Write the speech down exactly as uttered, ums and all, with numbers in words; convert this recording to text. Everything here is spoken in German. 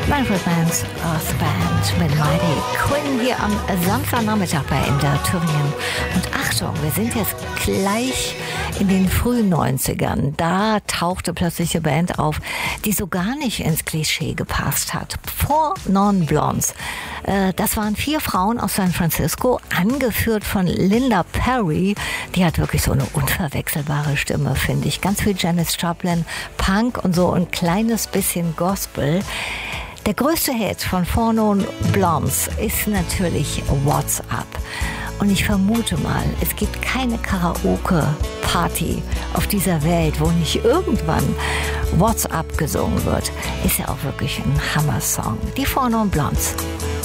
Manfred Mann's Earth Band mit Mighty Quinn hier am Samstagnachmittag bei M D R Thüringen. Und Achtung, wir sind jetzt gleich in den frühen neunzigern. Da tauchte plötzlich eine Band auf, die so gar nicht ins Klischee gepasst hat. Four Non Blondes. Äh, das waren vier Frauen aus San Francisco, angeführt von Linda Perry. Die hat wirklich so eine unverwechselbare Stimme, finde ich. Ganz viel Janis Joplin, Punk und so ein kleines bisschen Gospel. Der größte Hit von Four Non Blondes ist natürlich What's Up. Und ich vermute mal, es gibt keine Karaoke-Party auf dieser Welt, wo nicht irgendwann What's Up gesungen wird. Ist ja auch wirklich ein Hammer-Song. Die Four Non Blondes.